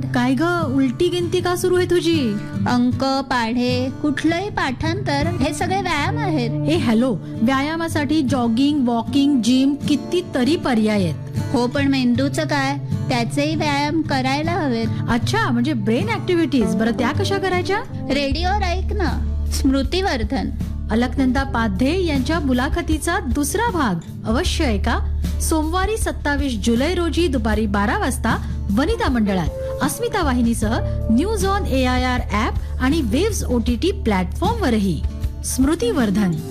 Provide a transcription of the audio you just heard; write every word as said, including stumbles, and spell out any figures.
काय ग, उलटी गिनती का सुरू आहे तुझी? अंक, पाढे, कुठलंही पाठांतर हे सगळे व्यायाम आहेत. ए हॅलो, व्यायामासाठी जॉगिंग, वॉकिंग, जिम कितीतरी पर्याय आहेत. हो, पण मेंदूचं काय? त्याचेही व्यायाम करायला हवेत. अच्छा, म्हणजे ब्रेन ऍक्टिव्हिटीज. बरं, त्या कशा करायच्या? रेडिओवर ऐक ना, स्मृतिवर्धन. अलकनंदा पाध्ये यांच्या मुलाखतीचा दुसरा भाग अवश्य ऐका. सोमवारी सत्तावीस जुलै रोजी दुपारी बारा वाजता वनिता मंडळात अस्मिता वाहिनीसह news on A I R app आणि waves O T T platform वरही. स्मृतिवर्धन.